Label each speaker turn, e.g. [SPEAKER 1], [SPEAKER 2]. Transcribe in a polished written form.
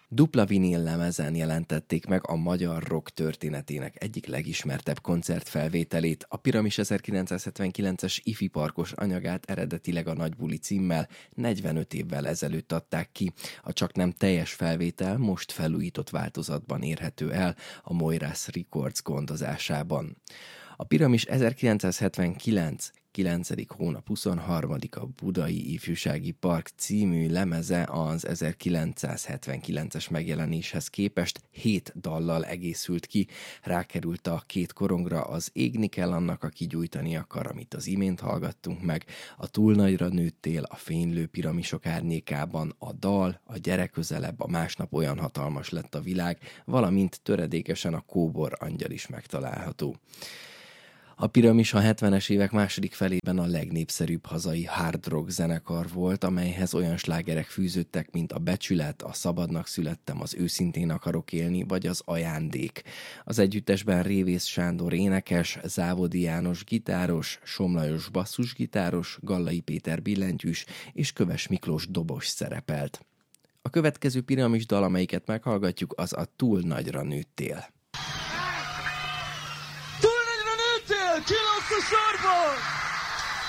[SPEAKER 1] Dupla vinil lemezen jelentették meg a magyar rock történetének egyik legismertebb koncertfelvételét, a Piramis 1979-es ifi parkos anyagát eredetileg a Nagybuli címmel 45 évvel ezelőtt adták ki. A csaknem teljes felvétel most felújított változatban érhető el a Moira's Records gondozásában. A Piramis 1979. 9. hónap 23-a Budai Ifjúsági Park című lemeze az 1979-es megjelenéshez képest 7 dallal egészült ki. Rákerült a 2 korongra az Égni kell annak, aki gyújtani akar, amit az imént hallgattunk meg, a Túl nagyra nőttél, a Fénylő piramisok árnyékában, a Dal, a Gyere közelebb, a Másnap olyan hatalmas lett a világ, valamint töredékesen a Kóbor angyal is megtalálható. A Piramis a 70-es évek második felében a legnépszerűbb hazai hard rock zenekar volt, amelyhez olyan slágerek fűződtek, mint a Becsület, a Szabadnak születtem, az Őszintén akarok élni, vagy az Ajándék. Az együttesben Révész Sándor énekes, Závodi János gitáros, Somlajos basszusgitáros, Gallai Péter billentyűs és Köves Miklós dobos szerepelt. A következő Piramis dal, amelyiket meghallgatjuk, az a Túl nagyra nőttél.
[SPEAKER 2] Ki lesz a sorban?